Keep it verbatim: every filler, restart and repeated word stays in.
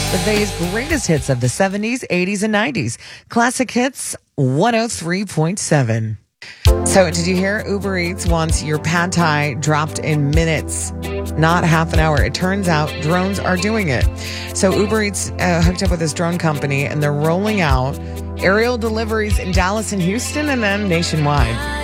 The Bay's greatest hits of the seventies, eighties, and nineties. Classic Hits one oh three point seven. So, did you hear? Uber Eats wants your pad thai dropped in minutes, not half an hour. It turns out drones are doing it. So, Uber Eats uh, hooked up with this drone company, and they're rolling out aerial deliveries in Dallas and Houston and then nationwide.